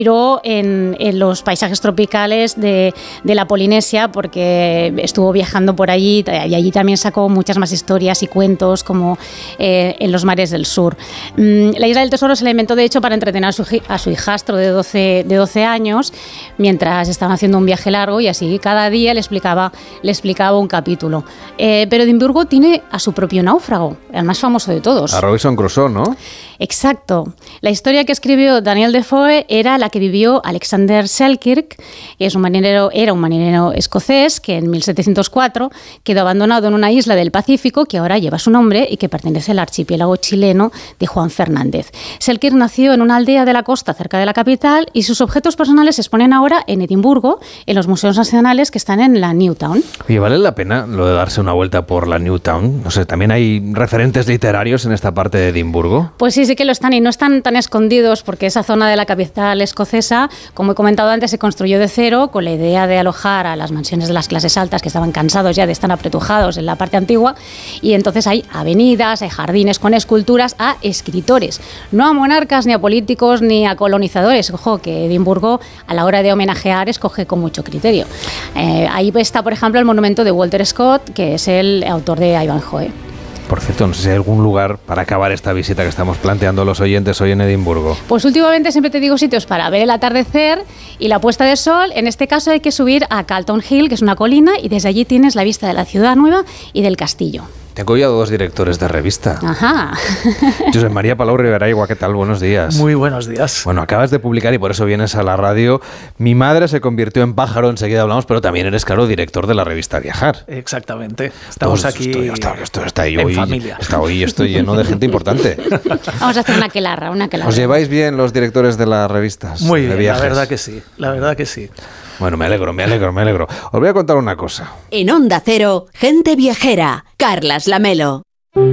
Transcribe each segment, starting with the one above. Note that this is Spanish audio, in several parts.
En los paisajes tropicales de la Polinesia, porque estuvo viajando por allí y allí también sacó muchas más historias y cuentos como en los mares del sur. La Isla del Tesoro se la inventó de hecho para entretener a su hijastro de 12 años mientras estaban haciendo un viaje largo, y así cada día le explicaba un capítulo. Pero Edimburgo tiene a su propio náufrago, el más famoso de todos. A Robinson Crusoe, ¿no? Exacto. La historia que escribió Daniel Defoe era la que vivió Alexander Selkirk, que era un marinero escocés que en 1704 quedó abandonado en una isla del Pacífico que ahora lleva su nombre y que pertenece al archipiélago chileno de Juan Fernández. Selkirk nació en una aldea de la costa cerca de la capital y sus objetos personales se exponen ahora en Edimburgo, en los museos nacionales que están en la Newtown. Oye, ¿vale la pena lo de darse una vuelta por la Newtown? No sé, ¿también hay referentes literarios en esta parte de Edimburgo? Pues sí que lo están, y no están tan escondidos, porque esa zona de la capital escocesa, como he comentado antes, se construyó de cero con la idea de alojar a las mansiones de las clases altas que estaban cansados ya de estar apretujados en la parte antigua, y entonces hay avenidas, hay jardines con esculturas a escritores, no a monarcas, ni a políticos, ni a colonizadores. Ojo, que Edimburgo a la hora de homenajear escoge con mucho criterio. Ahí está, por ejemplo, el monumento de Walter Scott, que es el autor de Ivanhoe. Por cierto, no sé si hay algún lugar para acabar esta visita que estamos planteando los oyentes hoy en Edimburgo. Pues últimamente siempre te digo sitios para ver el atardecer y la puesta de sol. En este caso hay que subir a Calton Hill, que es una colina, y desde allí tienes la vista de la ciudad nueva y del castillo. Tengo ya 2 directores de revista. Ajá. José María Palau Riveraigua, ¿qué tal? Buenos días. Muy buenos días. Bueno, acabas de publicar, y por eso vienes a la radio, Mi madre se convirtió en pájaro, enseguida hablamos, pero también eres, claro, director de la revista Viajar. Exactamente. Estamos aquí está ahí en hoy, familia. Hoy estoy lleno de gente importante. Vamos a hacer una aquelarra. ¿Os lleváis bien los directores de las revistas? Muy bien, de viajes? la verdad que sí. Bueno, me alegro. Os voy a contar una cosa. En Onda Cero, gente viajera, Carlas Lamelo.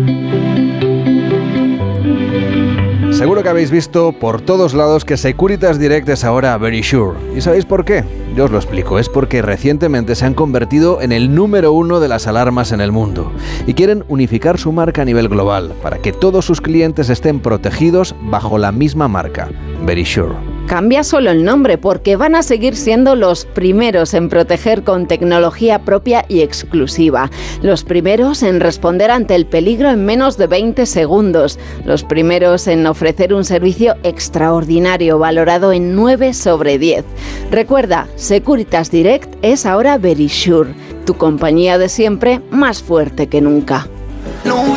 Seguro que habéis visto por todos lados que Securitas Direct es ahora Verisure. ¿Y sabéis por qué? Yo os lo explico. Es porque recientemente se han convertido en el número 1 de las alarmas en el mundo y quieren unificar su marca a nivel global para que todos sus clientes estén protegidos bajo la misma marca, Verisure. Cambia solo el nombre, porque van a seguir siendo los primeros en proteger con tecnología propia y exclusiva. Los primeros en responder ante el peligro en menos de 20 segundos. Los primeros en ofrecer un servicio extraordinario valorado en 9 sobre 10. Recuerda, Securitas Direct es ahora Verisure, tu compañía de siempre más fuerte que nunca.